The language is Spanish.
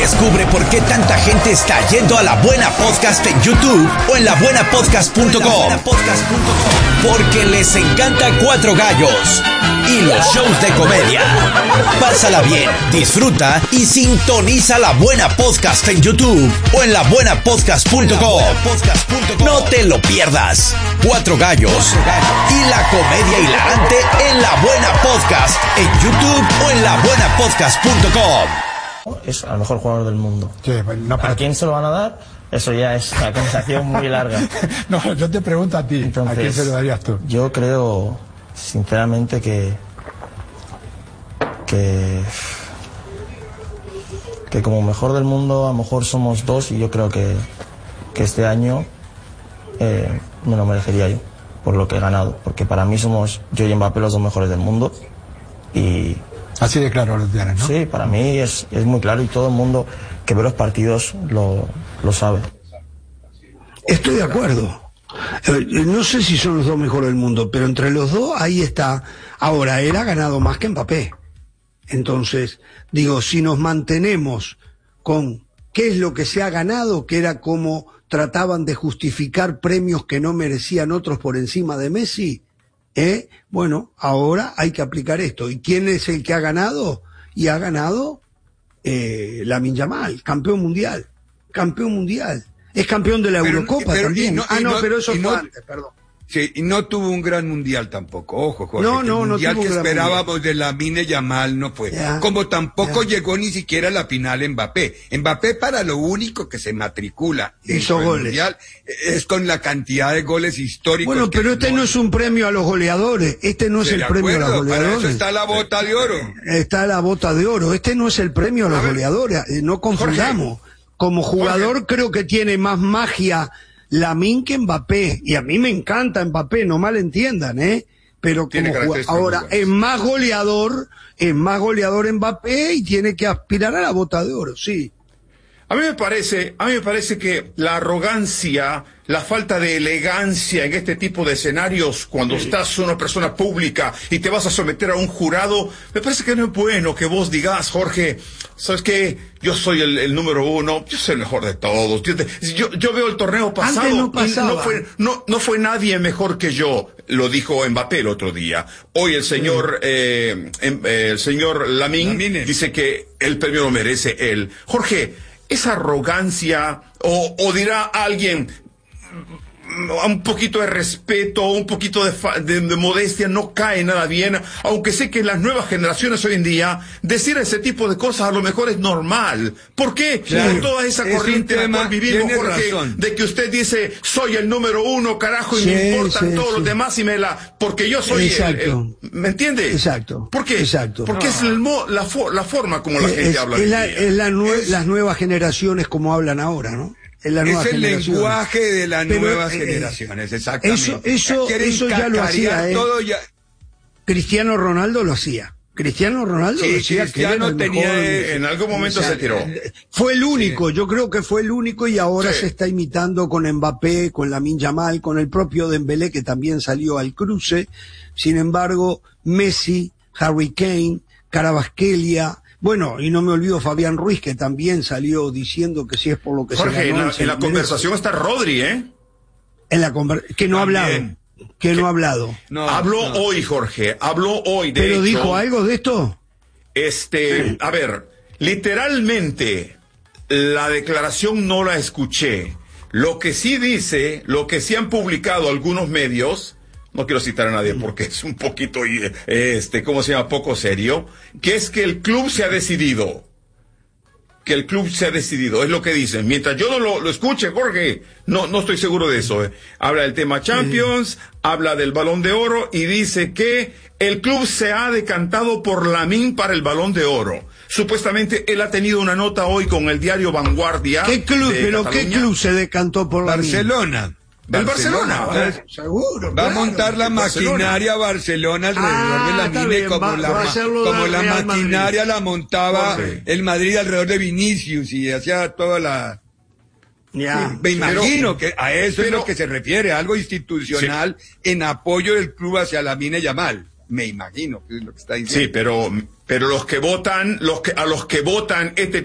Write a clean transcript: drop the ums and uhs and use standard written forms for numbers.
Descubre por qué tanta gente está yendo a La Buena Podcast en YouTube o en labuenapodcast.com. Porque les encanta Cuatro Gallos y los shows de comedia. Pásala bien, disfruta y sintoniza La Buena Podcast en YouTube o en labuenapodcast.com. No te lo pierdas. Cuatro Gallos y la comedia hilarante en La Buena Podcast en YouTube o en labuenapodcast.com. Es el mejor jugador del mundo. Sí, no, ¿A quién se lo van a dar? Eso ya es una conversación muy larga. No, yo te pregunto a ti. Entonces, ¿a quién se lo darías tú? Yo creo, sinceramente, que como mejor del mundo, a lo mejor somos dos, y yo creo que este año me lo merecería yo, por lo que he ganado. Porque para mí somos yo y Mbappé los dos mejores del mundo. Y así de claro lo tienes, ¿no? sí, para mí es muy claro, y todo el mundo que ve los partidos lo sabe. Estoy de acuerdo. No sé si son los dos mejores del mundo, pero entre los dos ahí está. Ahora, él ha ganado más que Mbappé. Entonces, digo, si nos mantenemos con qué es lo que se ha ganado, que era como trataban de justificar premios que no merecían otros por encima de Messi, bueno, ahora hay que aplicar esto. ¿Y quién es el que ha ganado? Y ha ganado Lamine Yamal, campeón mundial. Campeón mundial. Es campeón de la Eurocopa también. Pero eso fue antes, perdón. Sí, y no tuvo un gran mundial tampoco, ojo, Jorge. No, el mundial tuvo que un gran esperábamos mundial. de Lamine Yamal no fue. Ya, como tampoco ya. llegó ni siquiera a la final Mbappé. Mbappé, para lo único que se matricula Hizo el goles. mundial es con la cantidad de goles históricos. Bueno, pero este no es un premio a los goleadores. Este no es el premio a los Para goleadores. eso está la bota de oro. Está la bota de oro. Este no es el premio a los goleadores. No confundamos. Como jugador creo que tiene más magia Lamine que Mbappé. Y a mí me encanta Mbappé, no malentiendan, Pero Tiene como características ahora muy es más goleador Mbappé, y tiene que aspirar a la bota de oro, sí. A mí me parece que la arrogancia, la falta de elegancia en este tipo de escenarios, cuando estás una persona pública y te vas a someter a un jurado, me parece que no es bueno que vos digas, Jorge, ¿sabes qué? Yo soy el número uno, yo soy el mejor de todos. Yo veo el torneo pasado Antes no pasaba. y no fue nadie mejor que yo, lo dijo Mbappé el otro día. Hoy el señor Lamine dice que el premio lo merece él. Jorge, esa arrogancia, o dirá alguien, un poquito de respeto, un poquito de modestia, no cae nada bien, aunque sé que en las nuevas generaciones hoy en día, decir ese tipo de cosas a lo mejor es normal. ¿Por qué? Claro. Con toda esa corriente en la cual vivimos, tiene Jorge, razón. de que usted dice, soy el número uno, carajo, y Sí, me importan sí, todos sí. los demás, porque yo soy Exacto. ¿me entiende? Exacto. ¿Por qué? Exacto. Porque es la forma como la gente habla hoy en día. Las nuevas generaciones como hablan ahora, ¿no? Es la nueva Es el generación. lenguaje de las Pero, nuevas generaciones, exactamente. Eso ya lo hacía, todo ya. Cristiano Ronaldo lo hacía. Cristiano Ronaldo Sí, lo hacía. Cristiano que era el tenía, mejor. En algún momento se tiró. Fue el único, yo creo que fue el único, y ahora Sí. se está imitando con Mbappé, con Lamine Yamal, con el propio Dembélé, que también salió al cruce. Sin embargo, Messi, Harry Kane, Kvaratskhelia, bueno, y no me olvido Fabián Ruiz, que también salió diciendo que si es por lo que Jorge, se ganó, en la conversación está Rodri, que no ha hablado, También. que no ha hablado. habló hoy, Jorge, habló hoy, de ¿Pero hecho, dijo algo de esto? a ver, literalmente, la declaración no la escuché. Lo que sí dice, lo que sí han publicado algunos medios, no quiero citar a nadie porque es un poquito, ¿cómo se llama? Poco serio, que es que el club se ha decidido. Que el club se ha decidido, es lo que dicen. Mientras yo no lo escuche, Jorge, no estoy seguro de eso. Habla del tema Champions, habla del Balón de Oro y dice que el club se ha decantado por Lamine para el Balón de Oro. Supuestamente él ha tenido una nota hoy con el diario Vanguardia. ¿Qué club? ¿Pero qué club se decantó por Lamine? Barcelona. El Barcelona. Seguro. Va a montar la maquinaria Barcelona alrededor de la está Mine, bien, como va a hacerlo como del la Real maquinaria Madrid. la montaba Sí. el Madrid alrededor de Vinicius y hacía toda la... Ya. Sí, me imagino que a eso es pero- lo que se refiere, algo institucional en apoyo del club hacia Lamine Yamal. Me imagino que es lo que está diciendo. Sí, pero los que votan, a los que votan este